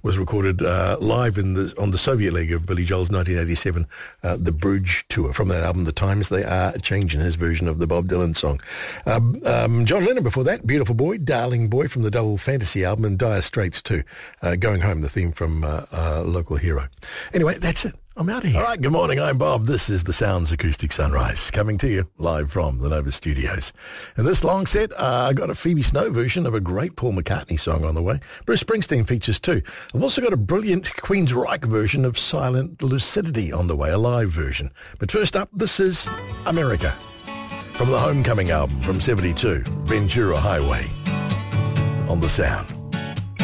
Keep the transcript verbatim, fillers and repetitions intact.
was recorded uh, live in the on the Soviet leg of Billy Joel's nineteen eighty-seven uh, The Bruges Tour. From that album, The Times They Are Changing, his version of the Bob Dylan song. Um, um, John Lennon before that, Beautiful Boy, Darling Boy from the Double Fantasy album, and Dire Straits too. Uh, Going Home, the theme from uh, uh, Local Hero. Anyway, that's it. I'm out of here. All right, good morning. I'm Bob. This is the Sounds Acoustic Sunrise, coming to you live from the Nova Studios. In this long set, uh, I got a Phoebe Snow version of a great Paul McCartney song on the way. Bruce Springsteen features too. I've also got a brilliant Queensryche version of Silent Lucidity on the way, a live version. But first up, this is America from the Homecoming album from seventy-two, Ventura Highway on the Sound.